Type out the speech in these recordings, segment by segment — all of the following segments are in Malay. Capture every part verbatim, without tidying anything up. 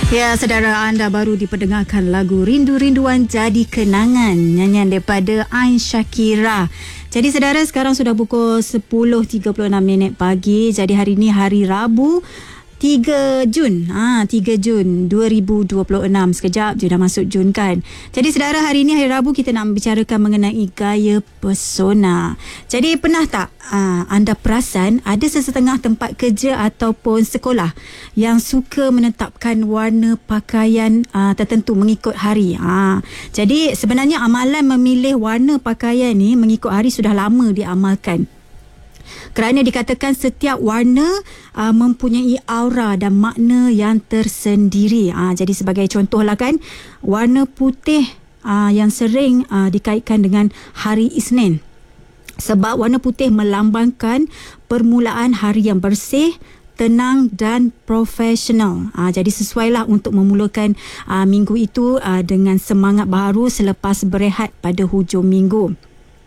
Ya, saudara, anda baru diperdengarkan lagu Rindu-Rinduan Jadi Kenangan, nyanyian daripada Ain Shakira. Jadi saudara, sekarang sudah pukul sepuluh tiga puluh enam minit pagi. Jadi hari ini hari Rabu, tiga Jun. Ah, tiga Jun dua ribu dua puluh enam. Sekejap je dah masuk Jun kan. Jadi saudara, hari ini hari Rabu kita nak membicarakan mengenai gaya pesona. Jadi pernah tak ah, anda perasan ada sesetengah tempat kerja ataupun sekolah yang suka menetapkan warna pakaian ah, tertentu mengikut hari. Ah, jadi sebenarnya amalan memilih warna pakaian ni mengikut hari sudah lama diamalkan. Kerana dikatakan setiap warna uh, mempunyai aura dan makna yang tersendiri. Uh, jadi sebagai contohlah kan, warna putih uh, yang sering uh, dikaitkan dengan hari Isnin. Sebab warna putih melambangkan permulaan hari yang bersih, tenang dan profesional. Uh, jadi sesuailah untuk memulakan uh, minggu itu uh, dengan semangat baru selepas berehat pada hujung minggu.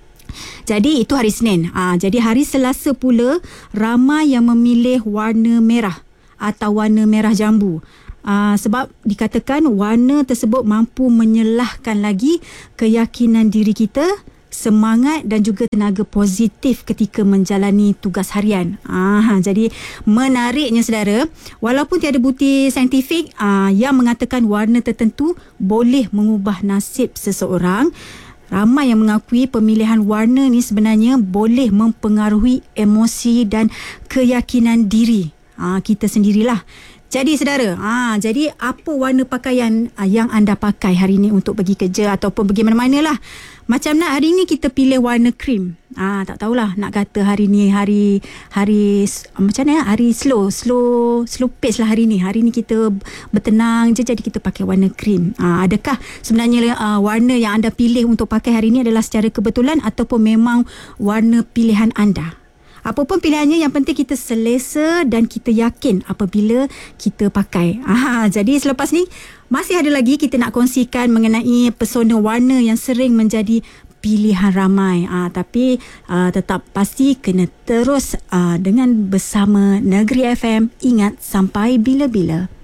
Jadi itu hari Senin. Ha, jadi hari Selasa pula ramai yang memilih warna merah atau warna merah jambu. Ha, sebab dikatakan warna tersebut mampu menyelahkan lagi keyakinan diri kita, semangat dan juga tenaga positif ketika menjalani tugas harian. Ha, jadi menariknya saudara, walaupun tiada bukti saintifik ha, yang mengatakan warna tertentu boleh mengubah nasib seseorang, ramai yang mengakui pemilihan warna ni sebenarnya boleh mempengaruhi emosi dan keyakinan diri ha, kita sendirilah. Jadi saudara, ha, jadi apa warna pakaian ha, yang anda pakai hari ni untuk pergi kerja ataupun pergi mana-mana lah. Macam nak hari ni kita pilih warna krim. Ah, tak tahulah nak kata hari ni hari hari macam mana hari slow slow slow pace lah hari ni. Hari ni kita bertenang je, jadi kita pakai warna krim. Ah, adakah sebenarnya uh, warna yang anda pilih untuk pakai hari ni adalah secara kebetulan ataupun memang warna pilihan anda? Apapun pilihannya, yang penting kita selesa dan kita yakin apabila kita pakai. Ah, jadi selepas ni masih ada lagi kita nak kongsikan mengenai pesona warna yang sering menjadi pilihan ramai. Ah, tapi ah, tetap pasti kena terus ah, dengan bersama Negeri F M. Ingat, sampai bila-bila.